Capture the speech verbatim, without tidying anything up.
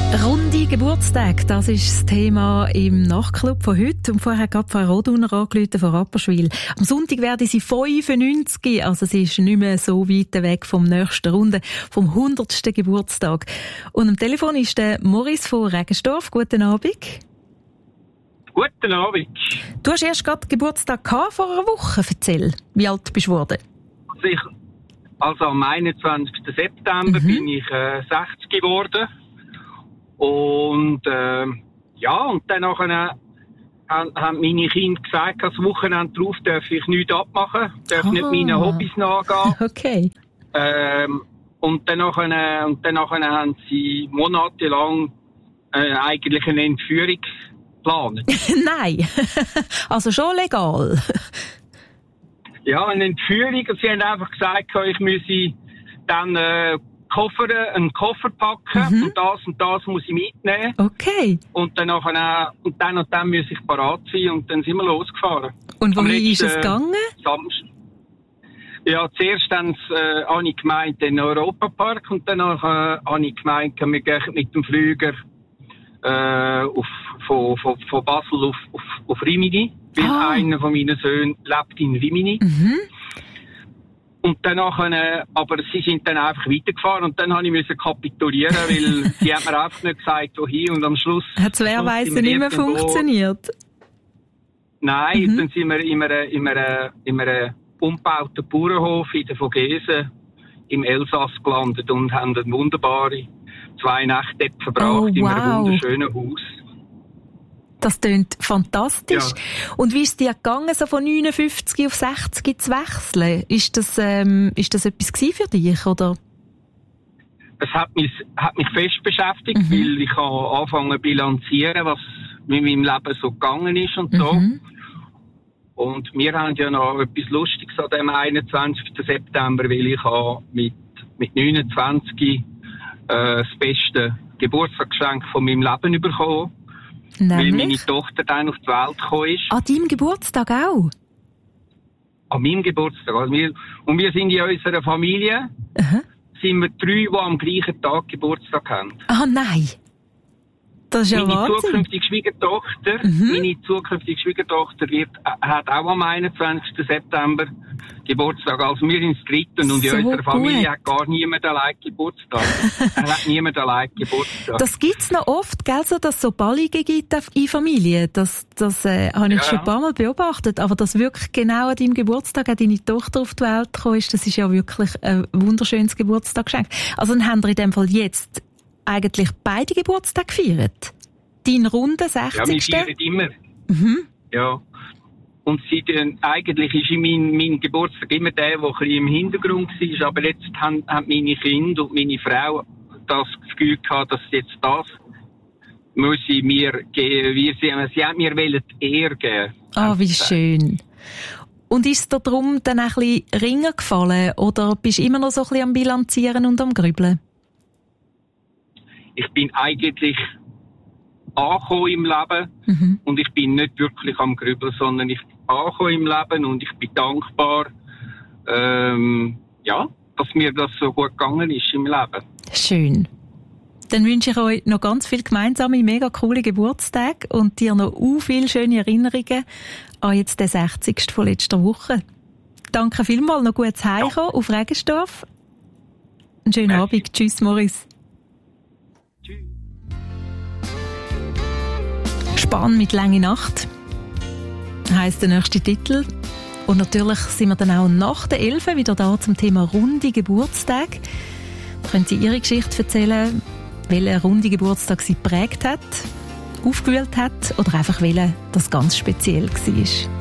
Runde Geburtstag, das ist das Thema im Nachtclub von heute. Und vorher gab Frau Roduner angerufen von Rapperswil. Am Sonntag werden sie fünfundneunzig, also sie ist nicht mehr so weit weg vom nächsten Runde, vom hundertsten Geburtstag. Und am Telefon ist der Morris von Regensdorf. Guten Abend. Guten Abend. Du hast erst gerade Geburtstag gehabt vor einer Woche. Erzähl, wie alt bist du geworden? Also, ich, also am einundzwanzigsten September mhm. bin ich äh, sechzig geworden. Und äh, ja, und dann nachher haben, haben meine Kinder gesagt, das Wochenende drauf darf ich nichts abmachen, darf oh. nicht meinen Hobbys nachgehen. Okay. Ähm, und dann nachher, und dann nachher haben sie monatelang äh, eigentlich eine Entführung geplant. Nein, also schon legal. Ja, eine Entführung. Sie haben einfach gesagt, ich müsse dann äh, Koffer, einen Koffer packen mhm. und das und das muss ich mitnehmen. Okay. Und dann, nachher, und dann und dann muss ich parat sein und dann sind wir losgefahren. Und wohin ist es gegangen? Samstag. Ja, zuerst dann, äh, habe ich gemeint, den Europapark und dann äh, habe ich gemeint, wir gehen mit dem Flüger äh, auf, von, von, von Basel auf, auf, auf Rimini, weil ah. einer von meinen Söhnen lebt in Rimini. Mhm. Und danach, äh, aber sie sind dann einfach weitergefahren und dann musste ich kapitulieren, weil sie haben mir einfach nicht gesagt, wohin und am Schluss... Hat es wehrweise nicht mehr funktioniert? Nein, mhm. dann sind wir in einem, in einem, in einem umgebauten Bauernhof in der Vogesen im Elsass gelandet und haben eine wunderbare zwei Nächte dort verbracht, oh, wow. in einem wunderschönen Haus. Das tönt fantastisch. Ja. Und wie ist es dir gegangen, so von neunundfünfzig auf sechzig zu wechseln? Ist das, ähm, ist das etwas gewesen für dich, oder? Es hat mich, hat mich fest beschäftigt, mhm. weil ich habe angefangen zu bilanzieren, was mit meinem Leben so gegangen ist und so. Mhm. Und wir haben ja noch etwas Lustiges an dem einundzwanzigsten September, weil ich habe mit, mit neunundzwanzig äh, das beste Geburtstagsgeschenk von meinem Leben bekommen. Nämlich? Weil meine Tochter dann auf die Welt gekommen ist. An deinem Geburtstag auch? An meinem Geburtstag. Also wir, und wir sind in unserer Familie, uh-huh. sind wir drei, die am gleichen Tag Geburtstag haben. Ah, nein. Das ist ja meine Wahnsinn. Zukünftige Schwiegertochter, mhm. meine zukünftige Schwiegertochter wird, hat auch am einundzwanzigsten September Geburtstag. Also wir sind das Dritte und in so unserer Familie gut. hat gar niemand allein Geburtstag. Er hat niemand allein Geburtstag. Das gibt's noch oft, gell, so, dass es so Ballige gibt in Familien. Das, das äh, habe ich ja. schon ein paar Mal beobachtet. Aber dass wirklich genau an deinem Geburtstag auch deine Tochter auf die Welt gekommen ist, das ist ja wirklich ein wunderschönes Geburtstagsgeschenk. Also dann haben wir in dem Fall jetzt eigentlich beide Geburtstage gefeiert. Dein runde sechzigsten Ja, wir feiern immer. Mhm. Ja. Und sie, äh, eigentlich ist mein, mein Geburtstag immer der, der ein bisschen im Hintergrund war. Aber jetzt haben, haben meine Kinder und meine Frau das Gefühl gehabt, dass jetzt das muss sie mir geben. Wir, sie, sie haben mir die Ehre geben. Ah, oh, wie schön. Und ist es dir darum dann ein bisschen Ringer gefallen? Oder bist du immer noch so ein bisschen am Bilanzieren und am Grübeln? Ich bin eigentlich angekommen im Leben mhm. und ich bin nicht wirklich am Grübeln, sondern ich bin angekommen im Leben und ich bin dankbar, ähm, ja, dass mir das so gut gegangen ist im Leben. Schön. Dann wünsche ich euch noch ganz viele gemeinsame, mega coole Geburtstage und dir noch u viele schöne Erinnerungen an jetzt den sechzigsten von letzter Woche. Danke vielmals, noch gutes Heimkommen ja. auf Regensdorf. Einen schönen Merci. Abend. Tschüss, Morris. Spann mit Lange Nacht heisst der nächste Titel. Und natürlich sind wir dann auch nach der elf wieder da zum Thema runde Geburtstag. Da können Sie Ihre Geschichte erzählen, welcher runde Geburtstag Sie geprägt hat, aufgewühlt hat oder einfach welcher das ganz speziell war.